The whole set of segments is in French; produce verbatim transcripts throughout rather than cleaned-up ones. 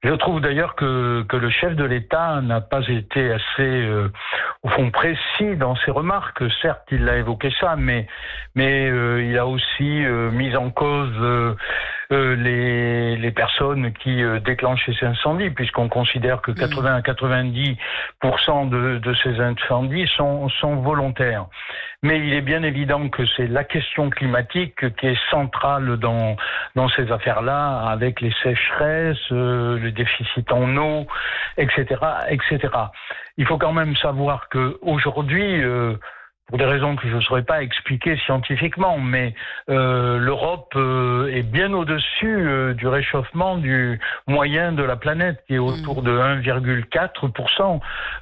Je trouve d'ailleurs que, que le chef de l'État n'a pas été assez, euh, au fond, précis dans ses remarques. Certes, il a évoqué ça, mais, mais euh, il a aussi euh, mis en cause euh, euh, les, les personnes qui euh, déclenchent ces incendies, puisqu'on considère que quatre-vingts à quatre-vingt-dix pour cent de, de ces incendies sont, sont volontaires. Mais il est bien évident que c'est la question climatique qui est centrale dans, dans ces affaires-là, avec les sécheresses, euh, le déficit en eau, et cetera, et cetera. Il faut quand même savoir que aujourd'hui, euh, pour des raisons que je ne saurais pas expliquer scientifiquement, mais euh, l'Europe euh, est bien au-dessus euh, du réchauffement du moyen de la planète, qui est autour de un virgule quatre pour cent.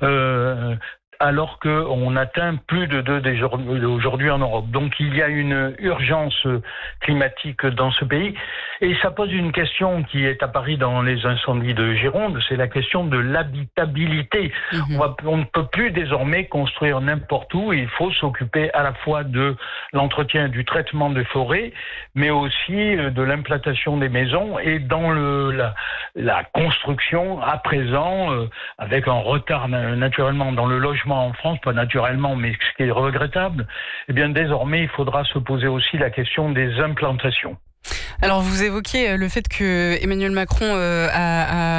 Euh, alors qu'on atteint plus de deux aujourd'hui en Europe. Donc il y a une urgence climatique dans ce pays. Et ça pose une question qui est apparue dans les incendies de Gironde, c'est la question de l'habitabilité. Mmh. On, va, on ne peut plus désormais construire n'importe où. Il faut s'occuper à la fois de l'entretien, du traitement des forêts, mais aussi de l'implantation des maisons et dans le, la, la construction à présent, euh, avec un retard naturellement dans le logement en France, pas naturellement, mais ce qui est regrettable, eh bien désormais, il faudra se poser aussi la question des implantations. Alors vous évoquez le fait que Emmanuel Macron euh, a, a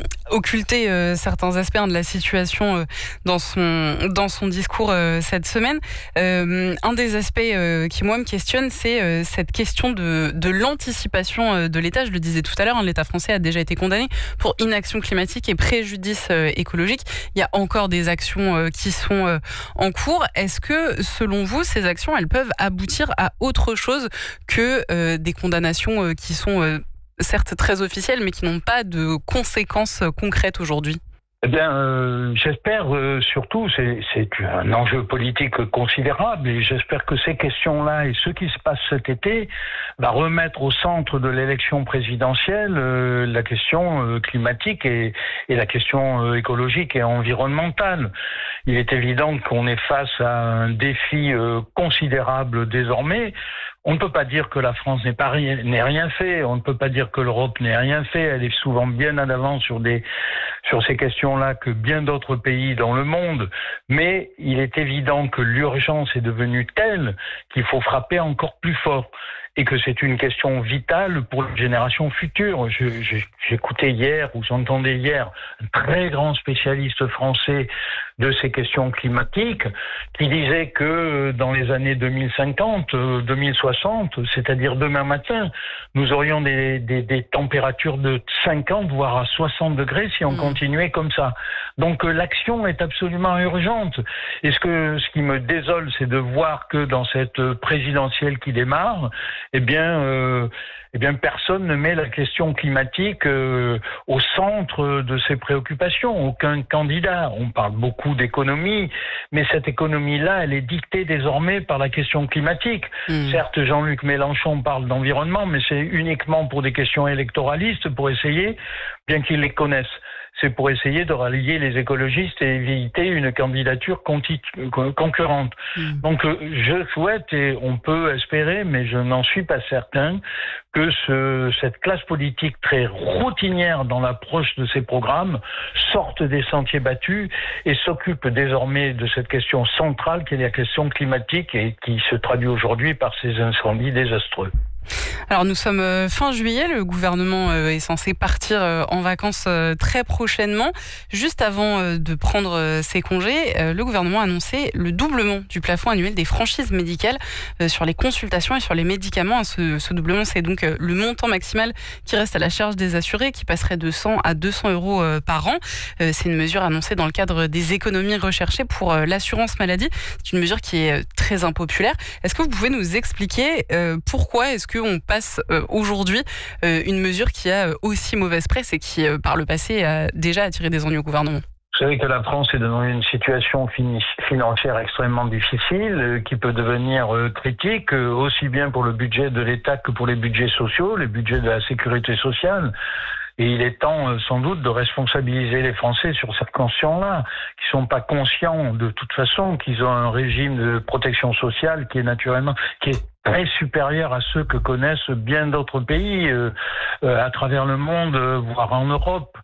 occulté euh, certains aspects hein, de la situation euh, dans son dans son discours euh, cette semaine. Euh, un des aspects euh, qui moi me questionne, c'est euh, cette question de de l'anticipation euh, de l'État. Je le disais tout à l'heure, hein, l'État français a déjà été condamné pour inaction climatique et préjudice euh, écologique. Il y a encore des actions euh, qui sont euh, en cours. Est-ce que selon vous, ces actions, elles peuvent aboutir à autre chose que euh, des condamnations qui sont euh, certes très officielles, mais qui n'ont pas de conséquences concrètes aujourd'hui? Eh bien, euh, j'espère euh, surtout, c'est, c'est un enjeu politique considérable, et j'espère que ces questions-là et ce qui se passe cet été va remettre au centre de l'élection présidentielle euh, la question euh, climatique et, et la question euh, écologique et environnementale. Il est évident qu'on est face à un défi euh, considérable désormais. On ne peut pas dire que la France n'ait pas rien, n'ait rien fait. On ne peut pas dire que l'Europe n'ait rien fait. Elle est souvent bien en avance sur des, sur ces questions-là que bien d'autres pays dans le monde. Mais il est évident que l'urgence est devenue telle qu'il faut frapper encore plus fort. Et que c'est une question vitale pour les générations futures. Je, je, j'écoutais hier, ou j'entendais hier, un très grand spécialiste français de ces questions climatiques, qui disait que dans les années deux mille cinquante, deux mille soixante, c'est-à-dire demain matin, nous aurions des, des, des températures de cinquante, voire à soixante degrés si on mmh. continuait comme ça. Donc l'action est absolument urgente. Et ce, que, ce qui me désole, c'est de voir que dans cette présidentielle qui démarre, eh bien, euh, eh bien, personne ne met la question climatique euh, au centre de ses préoccupations. Aucun candidat. On parle beaucoup d'économie, mais cette économie-là, elle est dictée désormais par la question climatique. Mmh. Certes, Jean-Luc Mélenchon parle d'environnement, mais c'est uniquement pour des questions électoralistes, pour essayer, bien qu'ils les connaissent. C'est pour essayer de rallier les écologistes et éviter une candidature conti- concurrente. Mmh. Donc je souhaite, et on peut espérer, mais je n'en suis pas certain, que ce, cette classe politique très routinière dans l'approche de ces programmes sorte des sentiers battus et s'occupe désormais de cette question centrale qui est la question climatique et qui se traduit aujourd'hui par ces incendies désastreux. Alors nous sommes fin juillet, le gouvernement est censé partir en vacances très prochainement. Juste avant de prendre ses congés, le gouvernement a annoncé le doublement du plafond annuel des franchises médicales sur les consultations et sur les médicaments. Ce, ce doublement, c'est donc le montant maximal qui reste à la charge des assurés, qui passerait de cent à deux cents euros par an. C'est une mesure annoncée dans le cadre des économies recherchées pour l'assurance maladie. C'est une mesure qui est très impopulaire. Est-ce que vous pouvez nous expliquer pourquoi est-ce que on passe euh, aujourd'hui euh, une mesure qui a aussi mauvaise presse et qui, euh, par le passé, a déjà attiré des ennuis au gouvernement? Vous savez que la France est dans une situation financière extrêmement difficile, euh, qui peut devenir euh, critique, euh, aussi bien pour le budget de l'État que pour les budgets sociaux, les budgets de la sécurité sociale. Et il est temps, euh, sans doute, de responsabiliser les Français sur cette question-là, qui sont pas conscients de toute façon qu'ils ont un régime de protection sociale qui est naturellement, qui est très supérieur à ceux que connaissent bien d'autres pays euh, euh, à travers le monde, euh, voire en Europe.